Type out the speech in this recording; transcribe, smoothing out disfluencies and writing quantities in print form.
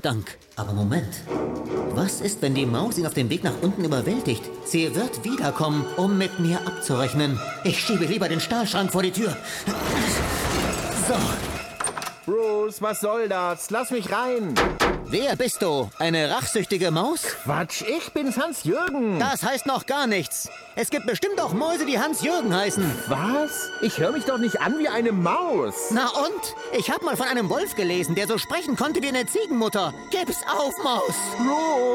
Dank. Aber Moment. Was ist, wenn die Maus ihn auf dem Weg nach unten überwältigt? Sie wird wiederkommen, um mit mir abzurechnen. Ich schiebe lieber den Stahlschrank vor die Tür. So. Bruce, was soll das? Lass mich rein. Wer bist du? Eine rachsüchtige Maus? Quatsch, ich bin's, Hans-Jürgen. Das heißt noch gar nichts. Es gibt bestimmt auch Mäuse, die Hans-Jürgen heißen. Was? Ich höre mich doch nicht an wie eine Maus. Na und? Ich habe mal von einem Wolf gelesen, der so sprechen konnte wie eine Ziegenmutter. Gib's auf, Maus! Bruce!